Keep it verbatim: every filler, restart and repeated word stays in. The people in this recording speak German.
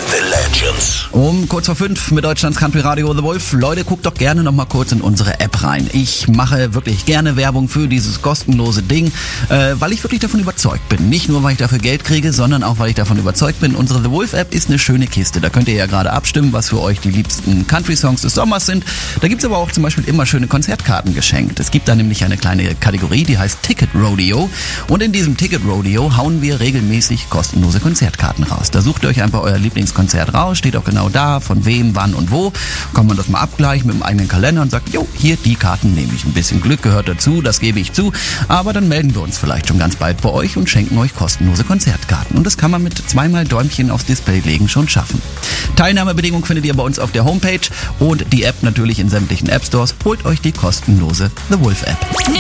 the Legends. Um kurz vor fünf mit Deutschlands Country Radio The Wolf. Leute, guckt doch gerne noch mal kurz in unsere App rein. Ich mache wirklich gerne Werbung für dieses kostenlose Ding, äh, weil ich wirklich davon überzeugt bin. Nicht nur, weil ich dafür Geld kriege, sondern auch, weil ich davon überzeugt bin. Unsere The Wolf App ist eine schöne Kiste. Da könnt ihr ja gerade abstimmen, was für euch die liebsten Country-Songs des Sommers sind. Da gibt's aber auch zum Beispiel immer schöne Konzertkarten geschenkt. Es gibt da nämlich eine kleine Kategorie, die heißt Ticket Rodeo. Und in diesem Ticket Rodeo hauen wir regelmäßig kostenlose Konzertkarten raus. Da sucht ihr euch einfach euer Lieblingskonzert raus, steht auch genau da, von wem, wann und wo. Kann man das mal abgleichen mit dem eigenen Kalender und sagt, jo, hier, die Karten nehme ich. Ein bisschen Glück gehört dazu, das gebe ich zu. Aber dann melden wir uns vielleicht schon ganz bald bei euch und schenken euch kostenlose Konzertkarten. Und das kann man mit zweimal Däumchen aufs Display legen schon schaffen. Teilnahmebedingungen findet ihr bei uns auf der Homepage und die App natürlich in sämtlichen App Stores. Holt euch die kostenlose The Wolf App.